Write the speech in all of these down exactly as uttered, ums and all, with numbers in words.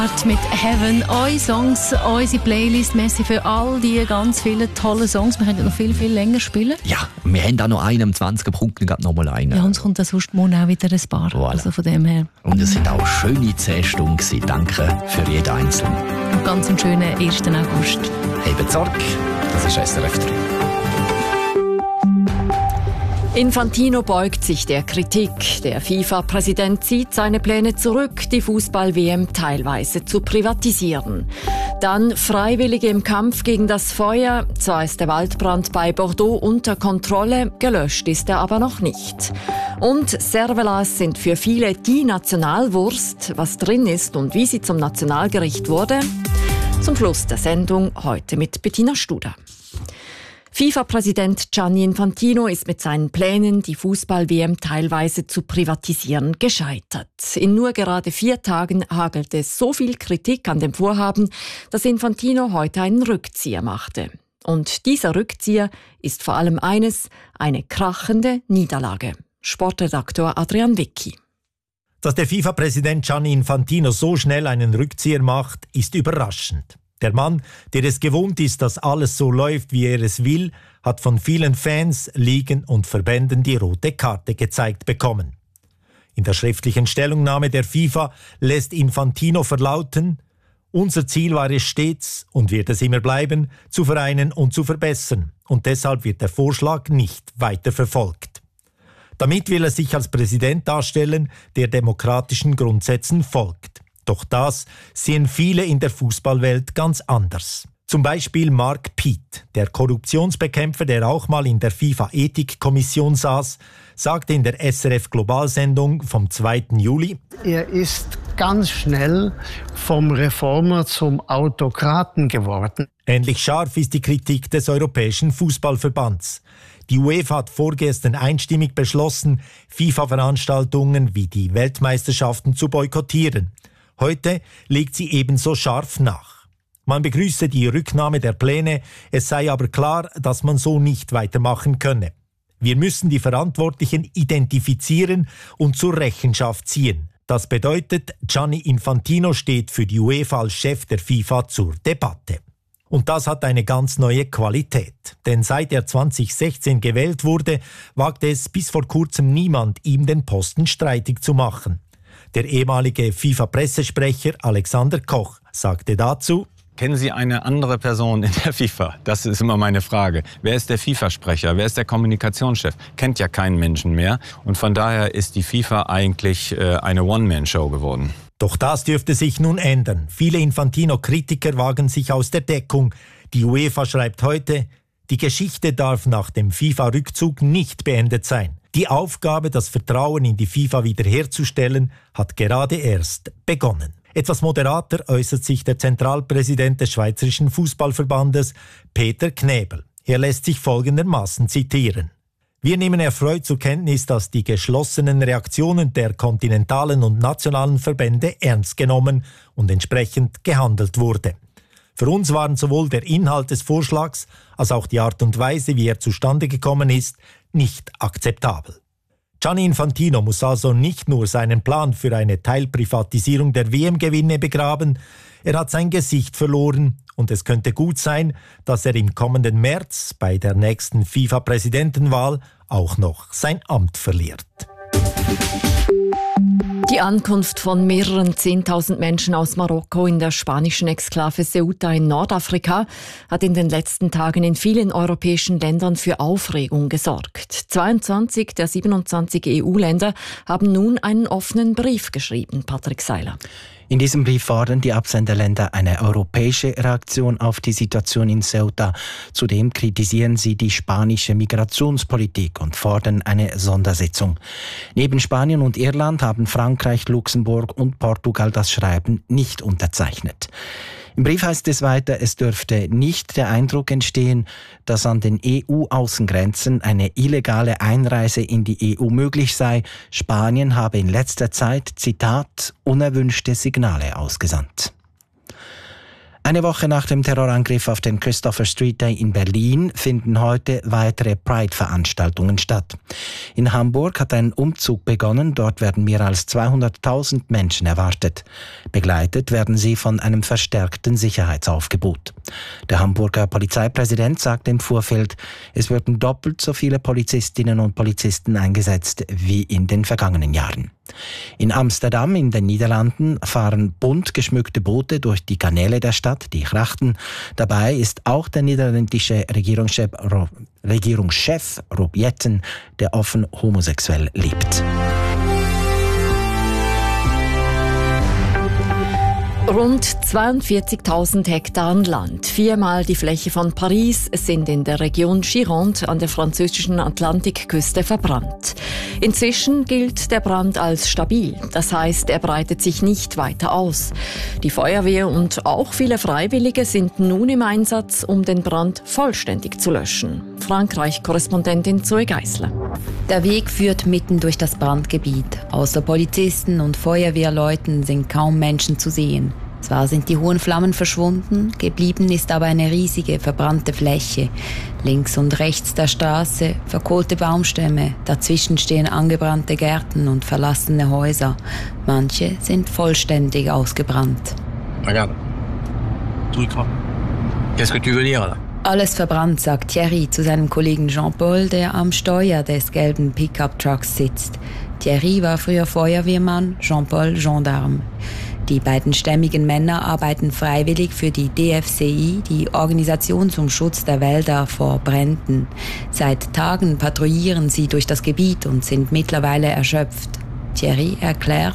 Mit Heaven, eure Songs, unsere Playlist. Merci für all die ganz vielen tollen Songs. Wir können noch viel, viel länger spielen. Ja, wir haben auch noch einen am zwanzig Punkten, gerade noch mal einen. Ja, uns kommt dann sonst morgen auch wieder ein paar. Voilà. Also von dem her. Und es sind auch schöne zehn Stunden gewesen. Danke für jeden Einzelnen. Und ganz einen schönen ersten August. Hebt Sorge, das ist S R F drei. Infantino beugt sich der Kritik. Der FIFA-Präsident zieht seine Pläne zurück, die Fußball-W M teilweise zu privatisieren. Dann Freiwillige im Kampf gegen das Feuer. Zwar ist der Waldbrand bei Bordeaux unter Kontrolle, gelöscht ist er aber noch nicht. Und Cervelas sind für viele die Nationalwurst. Was drin ist und wie sie zum Nationalgericht wurde. Zum Schluss der Sendung heute mit Bettina Studer. FIFA-Präsident Gianni Infantino ist mit seinen Plänen, die Fußball-W M teilweise zu privatisieren, gescheitert. In nur gerade vier Tagen hagelte es so viel Kritik an dem Vorhaben, dass Infantino heute einen Rückzieher machte. Und dieser Rückzieher ist vor allem eines, eine krachende Niederlage. Sportredaktor Adrian Wicki. Dass der FIFA-Präsident Gianni Infantino so schnell einen Rückzieher macht, ist überraschend. Der Mann, der es gewohnt ist, dass alles so läuft, wie er es will, hat von vielen Fans, Ligen und Verbänden die rote Karte gezeigt bekommen. In der schriftlichen Stellungnahme der FIFA lässt Infantino verlauten: Unser Ziel war es stets und wird es immer bleiben, zu vereinen und zu verbessern. Und deshalb wird der Vorschlag nicht weiter verfolgt. Damit will er sich als Präsident darstellen, der demokratischen Grundsätzen folgt. Doch das sehen viele in der Fußballwelt ganz anders. Zum Beispiel Mark Piet, der Korruptionsbekämpfer, der auch mal in der FIFA-Ethikkommission saß, sagte in der S R F-Globalsendung vom zweiten Juli: Er ist ganz schnell vom Reformer zum Autokraten geworden. Ähnlich scharf ist die Kritik des Europäischen Fußballverbands. Die UEFA hat vorgestern einstimmig beschlossen, FIFA-Veranstaltungen wie die Weltmeisterschaften zu boykottieren. Heute legt sie ebenso scharf nach. Man begrüße die Rücknahme der Pläne, es sei aber klar, dass man so nicht weitermachen könne. Wir müssen die Verantwortlichen identifizieren und zur Rechenschaft ziehen. Das bedeutet, Gianni Infantino steht für die UEFA als Chef der FIFA zur Debatte. Und das hat eine ganz neue Qualität. Denn seit er zwanzig sechzehn gewählt wurde, wagte es bis vor kurzem niemand, ihm den Posten streitig zu machen. Der ehemalige FIFA-Pressesprecher Alexander Koch sagte dazu: Kennen Sie eine andere Person in der FIFA? Das ist immer meine Frage. Wer ist der FIFA-Sprecher? Wer ist der Kommunikationschef? Kennt ja keinen Menschen mehr. Und von daher ist die FIFA eigentlich äh, eine One-Man-Show geworden. Doch das dürfte sich nun ändern. Viele Infantino-Kritiker wagen sich aus der Deckung. Die UEFA schreibt heute: Die Geschichte darf nach dem FIFA-Rückzug nicht beendet sein. Die Aufgabe, das Vertrauen in die FIFA wiederherzustellen, hat gerade erst begonnen. Etwas moderater äußert sich der Zentralpräsident des Schweizerischen Fußballverbandes, Peter Knebel. Er lässt sich folgendermaßen zitieren: Wir nehmen erfreut zur Kenntnis, dass die geschlossenen Reaktionen der kontinentalen und nationalen Verbände ernst genommen und entsprechend gehandelt wurde. Für uns waren sowohl der Inhalt des Vorschlags als auch die Art und Weise, wie er zustande gekommen ist, nicht akzeptabel. Gianni Infantino muss also nicht nur seinen Plan für eine Teilprivatisierung der W M-Gewinne begraben, er hat sein Gesicht verloren und es könnte gut sein, dass er im kommenden März bei der nächsten FIFA-Präsidentenwahl auch noch sein Amt verliert. Die Ankunft von mehreren zehntausend Menschen aus Marokko in der spanischen Exklave Ceuta in Nordafrika hat in den letzten Tagen in vielen europäischen Ländern für Aufregung gesorgt. zweiundzwanzig der siebenundzwanzig E U-Länder haben nun einen offenen Brief geschrieben. Patrick Seiler. In diesem Brief fordern die Absenderländer eine europäische Reaktion auf die Situation in Ceuta. Zudem kritisieren sie die spanische Migrationspolitik und fordern eine Sondersitzung. Neben Spanien und Irland haben Frankreich, Luxemburg und Portugal das Schreiben nicht unterzeichnet. Im Brief heißt es weiter, es dürfte nicht der Eindruck entstehen, dass an den E U-Außengrenzen eine illegale Einreise in die E U möglich sei. Spanien habe in letzter Zeit, Zitat, unerwünschte Signale ausgesandt. Eine Woche nach dem Terrorangriff auf den Christopher Street Day in Berlin finden heute weitere Pride-Veranstaltungen statt. In Hamburg hat ein Umzug begonnen. Dort werden mehr als zweihunderttausend Menschen erwartet. Begleitet werden sie von einem verstärkten Sicherheitsaufgebot. Der Hamburger Polizeipräsident sagte im Vorfeld, es würden doppelt so viele Polizistinnen und Polizisten eingesetzt wie in den vergangenen Jahren. In Amsterdam in den Niederlanden fahren bunt geschmückte Boote durch die Kanäle der Stadt, die Grachten. Dabei ist auch der niederländische Regierungschef, Regierungschef Rob Jetten, der offen homosexuell lebt. Rund zweiundvierzigtausend Hektar Land, viermal die Fläche von Paris, sind in der Region Gironde an der französischen Atlantikküste verbrannt. Inzwischen gilt der Brand als stabil, das heißt, er breitet sich nicht weiter aus. Die Feuerwehr und auch viele Freiwillige sind nun im Einsatz, um den Brand vollständig zu löschen. Frankreich-Korrespondentin Zoe Geisler. Der Weg führt mitten durch das Brandgebiet. Außer Polizisten und Feuerwehrleuten sind kaum Menschen zu sehen. Zwar sind die hohen Flammen verschwunden, geblieben ist aber eine riesige verbrannte Fläche. Links und rechts der Straße verkohlte Baumstämme, dazwischen stehen angebrannte Gärten und verlassene Häuser. Manche sind vollständig ausgebrannt. Regarde. Tout écran. Qu'est-ce que tu veux dire là? Alles verbrannt, sagt Thierry zu seinem Kollegen Jean-Paul, der am Steuer des gelben Pickup-Trucks sitzt. Thierry war früher Feuerwehrmann, Jean-Paul Gendarme. Die beiden stämmigen Männer arbeiten freiwillig für die D F C I, die Organisation zum Schutz der Wälder vor Bränden. Seit Tagen patrouillieren sie durch das Gebiet und sind mittlerweile erschöpft. Thierry erklärt: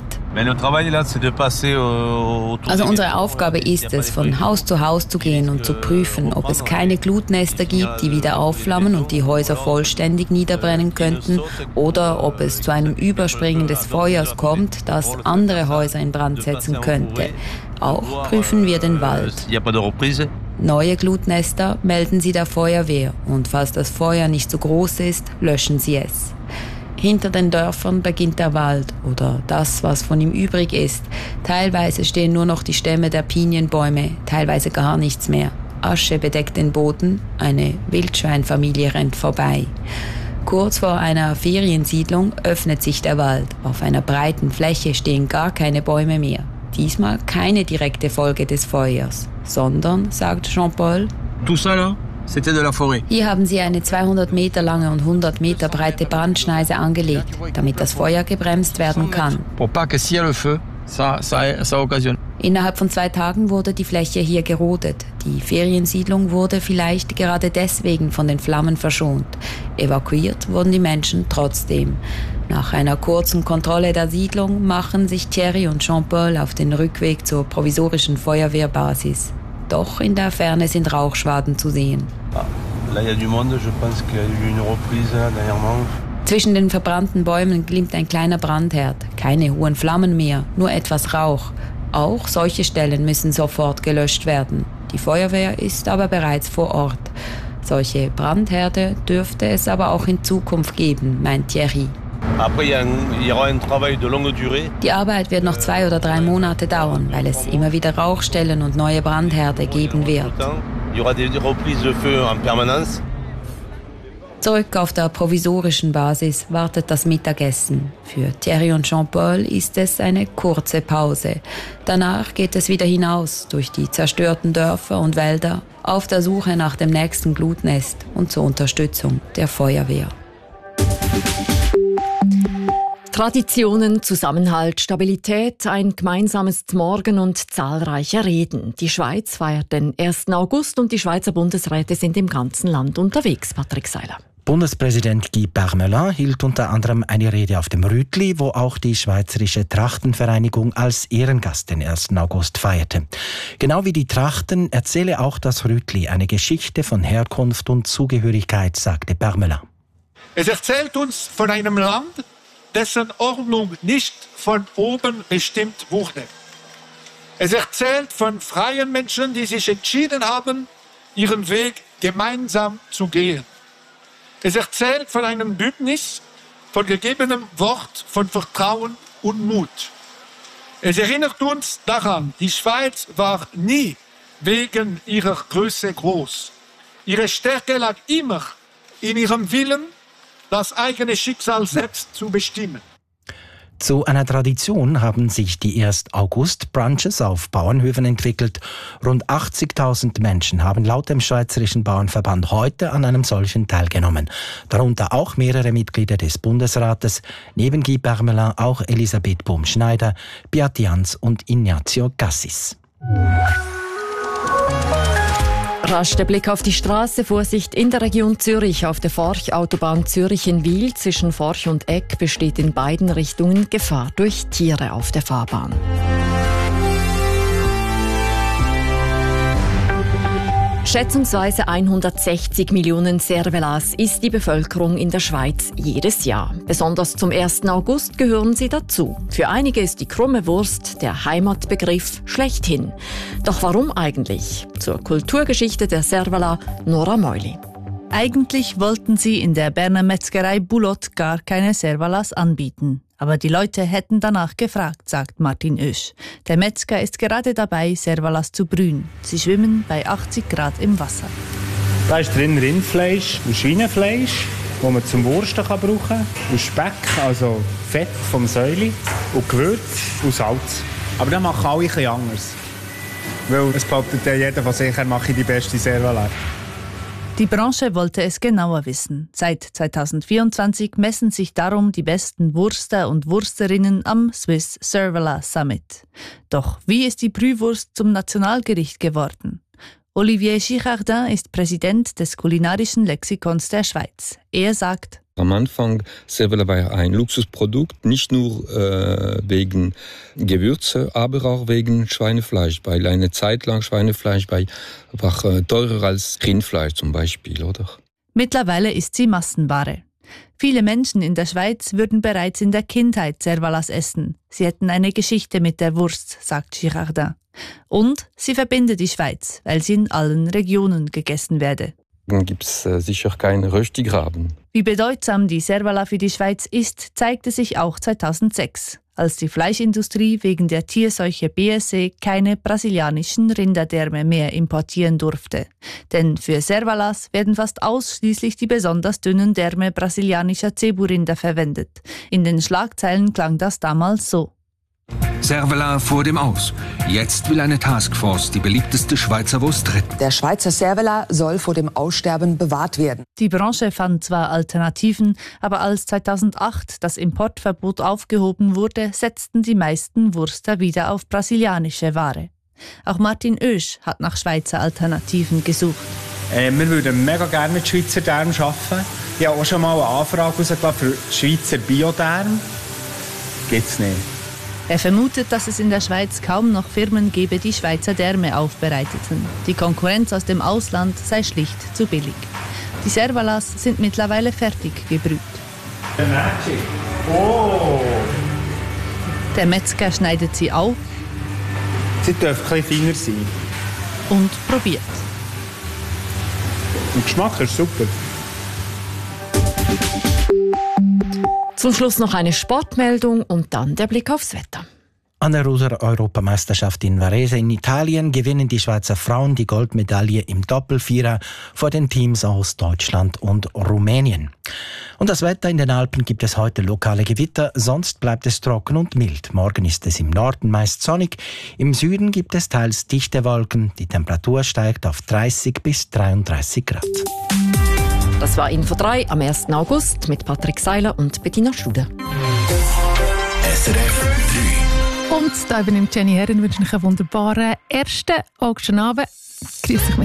Also unsere Aufgabe ist es, von Haus zu Haus zu gehen und zu prüfen, ob es keine Glutnester gibt, die wieder aufflammen und die Häuser vollständig niederbrennen könnten, oder ob es zu einem Überspringen des Feuers kommt, das andere Häuser in Brand setzen könnte. Auch prüfen wir den Wald. Neue Glutnester melden sie der Feuerwehr und falls das Feuer nicht so groß ist, löschen sie es. Hinter den Dörfern beginnt der Wald oder das, was von ihm übrig ist. Teilweise stehen nur noch die Stämme der Pinienbäume, teilweise gar nichts mehr. Asche bedeckt den Boden, eine Wildschweinfamilie rennt vorbei. Kurz vor einer Feriensiedlung öffnet sich der Wald. Auf einer breiten Fläche stehen gar keine Bäume mehr. Diesmal keine direkte Folge des Feuers, sondern, sagt Jean-Paul, tout ça là? Hier haben sie eine zweihundert Meter lange und hundert Meter breite Brandschneise angelegt, damit das Feuer gebremst werden kann. Innerhalb von zwei Tagen wurde die Fläche hier gerodet. Die Feriensiedlung wurde vielleicht gerade deswegen von den Flammen verschont. Evakuiert wurden die Menschen trotzdem. Nach einer kurzen Kontrolle der Siedlung machen sich Thierry und Jean-Paul auf den Rückweg zur provisorischen Feuerwehrbasis. Doch in der Ferne sind Rauchschwaden zu sehen. Zwischen den verbrannten Bäumen glimmt ein kleiner Brandherd. Keine hohen Flammen mehr, nur etwas Rauch. Auch solche Stellen müssen sofort gelöscht werden. Die Feuerwehr ist aber bereits vor Ort. Solche Brandherde dürfte es aber auch in Zukunft geben, meint Thierry. Die Arbeit wird noch zwei oder drei Monate dauern, weil es immer wieder Rauchstellen und neue Brandherde geben wird. Zurück auf der provisorischen Basis wartet das Mittagessen. Für Thierry und Jean-Paul ist es eine kurze Pause. Danach geht es wieder hinaus durch die zerstörten Dörfer und Wälder auf der Suche nach dem nächsten Glutnest und zur Unterstützung der Feuerwehr. Traditionen, Zusammenhalt, Stabilität, ein gemeinsames Morgen und zahlreiche Reden. Die Schweiz feiert den ersten August und die Schweizer Bundesräte sind im ganzen Land unterwegs. Patrick Seiler. Bundespräsident Guy Parmelin hielt unter anderem eine Rede auf dem Rütli, wo auch die Schweizerische Trachtenvereinigung als Ehrengast den ersten August feierte. Genau wie die Trachten erzähle auch das Rütli eine Geschichte von Herkunft und Zugehörigkeit, sagte Parmelin. Es erzählt uns von einem Land, dessen Ordnung nicht von oben bestimmt wurde. Es erzählt von freien Menschen, die sich entschieden haben, ihren Weg gemeinsam zu gehen. Es erzählt von einem Bündnis, von gegebenem Wort, von Vertrauen und Mut. Es erinnert uns daran, die Schweiz war nie wegen ihrer Größe groß. Ihre Stärke lag immer in ihrem Willen, das eigene Schicksal selbst zu bestimmen. Zu einer Tradition haben sich die ersten August-Brunches auf Bauernhöfen entwickelt. Rund achtzigtausend Menschen haben laut dem Schweizerischen Bauernverband heute an einem solchen teilgenommen. Darunter auch mehrere Mitglieder des Bundesrates, neben Guy Parmelin auch Elisabeth Bohm-Schneider, Beat Jans und Ignazio Cassis. Rasch der Blick auf die Straße. Vorsicht in der Region Zürich. Auf der Forch-Autobahn Zürich-Wil zwischen Forch und Egg besteht in beiden Richtungen Gefahr durch Tiere auf der Fahrbahn. Schätzungsweise hundertsechzig Millionen Cervelas isst die Bevölkerung in der Schweiz jedes Jahr. Besonders zum ersten August gehören sie dazu. Für einige ist die krumme Wurst der Heimatbegriff schlechthin. Doch warum eigentlich? Zur Kulturgeschichte der Cervela Nora Meuli. Eigentlich wollten sie in der Berner Metzgerei Boulot gar keine Cervelas anbieten. Aber die Leute hätten danach gefragt, sagt Martin Oesch. Der Metzger ist gerade dabei, Cervelas zu brühen. Sie schwimmen bei achtzig Grad im Wasser. Da ist drin Rindfleisch und Schweinefleisch, das man zum Wursten kann brauchen kann. Und Speck, also Fett vom Säuli. Und Gewürz und Salz. Aber das machen alle etwas anders. Weil es behauptet ja jeder von sich, er mache die beste Cervela. Die Branche wollte es genauer wissen. Seit zweitausendvierundzwanzig messen sich darum die besten Wurster und Wursterinnen am Swiss Cervela Summit. Doch wie ist die Brühwurst zum Nationalgericht geworden? Olivier Girardin ist Präsident des kulinarischen Lexikons der Schweiz. Er sagt: Am Anfang Cervela war ein Luxusprodukt, nicht nur äh, wegen Gewürze, aber auch wegen Schweinefleisch. Weil eine Zeit lang Schweinefleisch war einfach äh, teurer als Rindfleisch zum Beispiel, oder? Mittlerweile ist sie Massenware. Viele Menschen in der Schweiz würden bereits in der Kindheit Cervelas essen. Sie hätten eine Geschichte mit der Wurst, sagt Girardin. Und sie verbindet die Schweiz, weil sie in allen Regionen gegessen werde. Dann gibt es äh, sicher keinen Röstigraben. Wie bedeutsam die Cervela für die Schweiz ist, zeigte sich auch zweitausendsechs, als die Fleischindustrie wegen der Tierseuche B S E keine brasilianischen Rinderdärme mehr importieren durfte. Denn für Cervelas werden fast ausschließlich die besonders dünnen Därme brasilianischer Zebu-Rinder verwendet. In den Schlagzeilen klang das damals so: Cervela vor dem Aus. Jetzt will eine Taskforce die beliebteste Schweizer Wurst retten. Der Schweizer Cervela soll vor dem Aussterben bewahrt werden. Die Branche fand zwar Alternativen, aber als zweitausendacht das Importverbot aufgehoben wurde, setzten die meisten Wurster wieder auf brasilianische Ware. Auch Martin Oesch hat nach Schweizer Alternativen gesucht. Äh, wir würden mega gerne mit Schweizer Därmen arbeiten. Ich habe auch schon mal eine Anfrage rausgelassen für Schweizer Biodärme. Gibt's nicht. Er vermutet, dass es in der Schweiz kaum noch Firmen gebe, die Schweizer Därme aufbereiteten. Die Konkurrenz aus dem Ausland sei schlicht zu billig. Die Cervelas sind mittlerweile fertig gebrüht. Der Magic. Oh! Der Metzger schneidet sie auf. Sie dürfen ein bisschen feiner sein. Und probiert. Der Geschmack ist super. Zum Schluss noch eine Sportmeldung und dann der Blick aufs Wetter. An der Ruder-Europameisterschaft in Varese in Italien gewinnen die Schweizer Frauen die Goldmedaille im Doppelvierer vor den Teams aus Deutschland und Rumänien. Und das Wetter: in den Alpen gibt es heute lokale Gewitter, sonst bleibt es trocken und mild. Morgen ist es im Norden meist sonnig, im Süden gibt es teils dichte Wolken. Die Temperatur steigt auf dreißig bis dreiunddreißig Grad. Das war Info drei am ersten August mit Patrick Seiler und Bettina Schuder. S R F drei. Und da übernimmt Jenny Herren, wünsche ich einen wunderbaren ersten Augustabend. Grüß dich.